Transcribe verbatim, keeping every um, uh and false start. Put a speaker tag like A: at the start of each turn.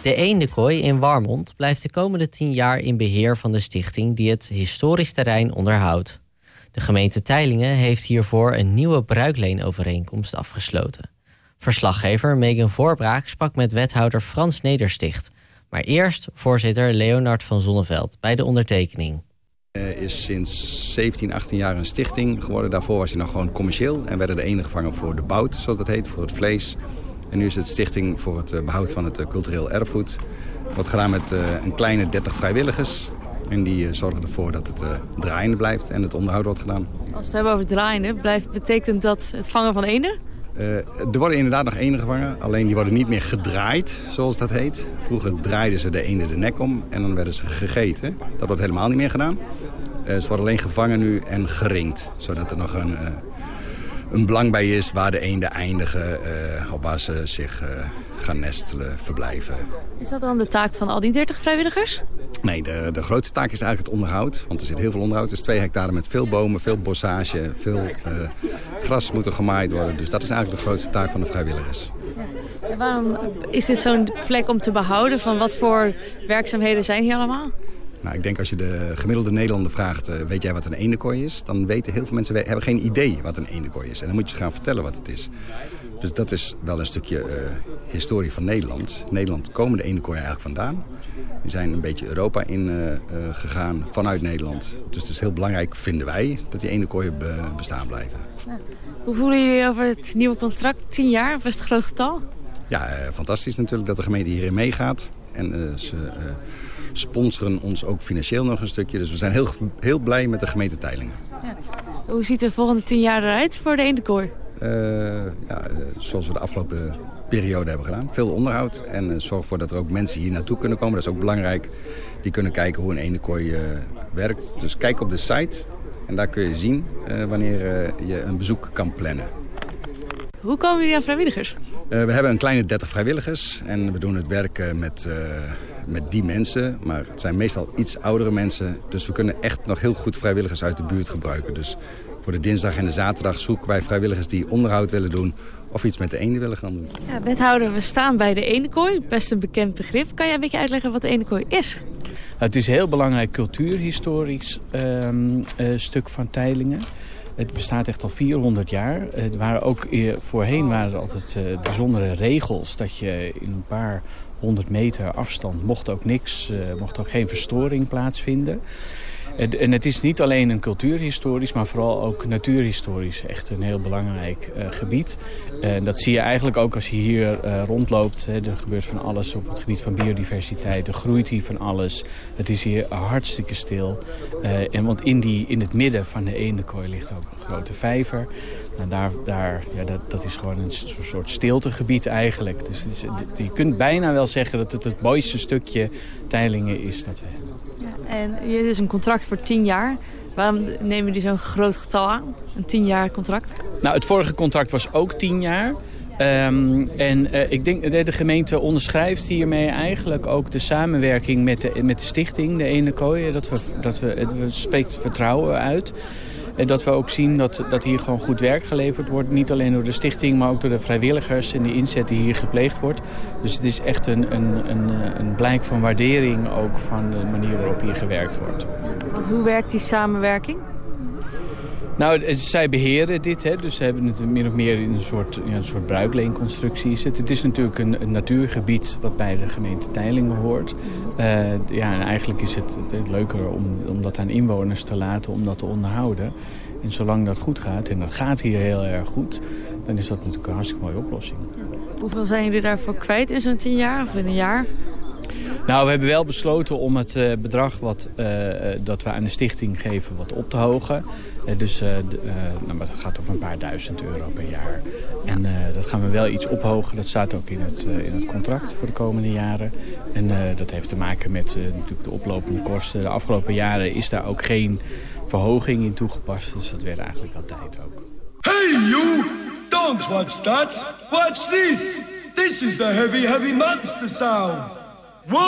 A: De Eendenkooi in Warmond blijft de komende tien jaar in beheer van de stichting die het historisch terrein onderhoudt. De gemeente Teylingen heeft hiervoor een nieuwe bruikleenovereenkomst afgesloten. Verslaggever Megan Voorbraak sprak met wethouder Frans Nedersticht. Maar eerst voorzitter Leonard van Zonneveld bij de ondertekening.
B: Hij is sinds zeventien, achttien jaar een stichting geworden. Daarvoor was hij nog gewoon commercieel en werden de ene gevangen voor de bout, zoals dat heet, voor het vlees. En nu is het stichting voor het behoud van het cultureel erfgoed. Het wordt gedaan met een kleine dertig vrijwilligers. En die zorgen ervoor dat het draaiende blijft en het onderhoud wordt gedaan.
C: Als we het hebben over draaiende, blijft, betekent dat het vangen van eenden?
B: Uh, er worden inderdaad nog eenden gevangen, alleen die worden niet meer gedraaid, zoals dat heet. Vroeger draaiden ze de eenden de nek om en dan werden ze gegeten. Dat wordt helemaal niet meer gedaan. Uh, ze worden alleen gevangen nu en geringd, zodat er nog een, uh, een belang bij is waar de eenden eindigen, uh, op waar ze zich uh, gaan nestelen, verblijven.
C: Is dat dan de taak van al die dertig vrijwilligers?
B: Nee, de, de grootste taak is eigenlijk het onderhoud. Want er zit heel veel onderhoud. Het is twee hectare met veel bomen, veel bossage, veel uh, gras moet er gemaaid worden. Dus dat is eigenlijk de grootste taak van de vrijwilligers.
C: Ja. En waarom is dit zo'n plek om te behouden? Van wat voor werkzaamheden zijn hier allemaal?
B: Nou, ik denk als je de gemiddelde Nederlander vraagt, uh, weet jij wat een eendenkooi is? Dan weten heel veel mensen hebben geen idee wat een eendenkooi is. En dan moet je gaan vertellen wat het is. Dus dat is wel een stukje uh, historie van Nederland. Nederland komen de eendenkooi eigenlijk vandaan. We zijn een beetje Europa in uh, uh, gegaan vanuit Nederland. Dus het is heel belangrijk, vinden wij, dat die eendenkooien be bestaan blijven.
C: Ja. Hoe voelen jullie over het nieuwe contract? Tien jaar, best een groot getal?
B: Ja, uh, fantastisch natuurlijk dat de gemeente hierin meegaat. En uh, ze uh, sponsoren ons ook financieel nog een stukje. Dus we zijn heel, heel blij met de gemeente Teylingen.
C: Ja. Hoe ziet de volgende tien jaar eruit voor de eendenkooi?
B: Uh, ja, uh, zoals we de afgelopen periode hebben gedaan. Veel onderhoud en uh, zorg ervoor dat er ook mensen hier naartoe kunnen komen. Dat is ook belangrijk. Die kunnen kijken hoe een eendenkooi uh, werkt. Dus kijk op de site en daar kun je zien uh, wanneer uh, je een bezoek kan plannen.
C: Hoe komen jullie aan vrijwilligers?
B: Uh, we hebben een kleine dertig vrijwilligers en we doen het werk uh, met, uh, met die mensen. Maar het zijn meestal iets oudere mensen. Dus we kunnen echt nog heel goed vrijwilligers uit de buurt gebruiken. Dus voor de dinsdag en de zaterdag zoeken wij vrijwilligers die onderhoud willen doen of iets met de eenden willen gaan doen.
C: Ja, wethouder, we staan bij de eendenkooi. Best een bekend begrip. Kan jij een beetje uitleggen wat de eendenkooi is?
D: Het is een heel belangrijk cultuurhistorisch uh, uh, stuk van Teylingen. Het bestaat echt al vierhonderd jaar. Er waren ook, voorheen waren er altijd uh, bijzondere regels dat je in een paar honderd meter afstand mocht ook niks, uh, mocht ook geen verstoring plaatsvinden. En het is niet alleen een cultuurhistorisch, maar vooral ook natuurhistorisch echt een heel belangrijk uh, gebied. En dat zie je eigenlijk ook als je hier uh, rondloopt. Hè. Er gebeurt van alles op het gebied van biodiversiteit. Er groeit hier van alles. Het is hier hartstikke stil. Uh, en want in, die, in het midden van de eendenkooi ligt ook een grote vijver. Nou, daar, daar, ja, dat, dat is gewoon een soort stiltegebied eigenlijk. Dus het is, je kunt bijna wel zeggen dat het het mooiste stukje Teylingen is dat we hebben.
C: En dit is een contract voor tien jaar. Waarom nemen jullie zo'n groot getal aan? Een tien jaar contract?
D: Nou, het vorige contract was ook tien jaar. Um, en uh, ik denk dat de gemeente onderschrijft hiermee eigenlijk ook de samenwerking met de, met de stichting, de Eendenkooi. Dat we, dat we, we spreekt vertrouwen uit. En dat we ook zien dat, dat hier gewoon goed werk geleverd wordt. Niet alleen door de stichting, maar ook door de vrijwilligers en de inzet die hier gepleegd wordt. Dus het is echt een, een, een, een blijk van waardering ook van de manier waarop hier gewerkt wordt.
C: Want hoe werkt die samenwerking?
D: Nou, zij beheren dit, hè, dus ze hebben het min of meer in een soort, ja, een soort bruikleenconstructie. Is het. Het is natuurlijk een, een natuurgebied wat bij de gemeente Teylingen hoort. Uh, ja, en eigenlijk is het, het leuker om, om dat aan inwoners te laten, om dat te onderhouden. En zolang dat goed gaat, en dat gaat hier heel erg goed, dan is dat natuurlijk een hartstikke mooie oplossing.
C: Hoeveel zijn jullie daarvoor kwijt in zo'n tien jaar of in een jaar?
D: Nou, we hebben wel besloten om het uh, bedrag wat, uh, dat we aan de stichting geven wat op te hogen. Uh, dus uh, de, uh, nou, maar dat gaat over een paar duizend euro per jaar. En uh, dat gaan we wel iets ophogen. Dat staat ook in het, uh, in het contract voor de komende jaren. En uh, dat heeft te maken met uh, natuurlijk de oplopende kosten. De afgelopen jaren is daar ook geen verhoging in toegepast. Dus dat werd eigenlijk altijd ook.
E: Hey you! Don't watch that! Watch this! This is the heavy, heavy monster sound!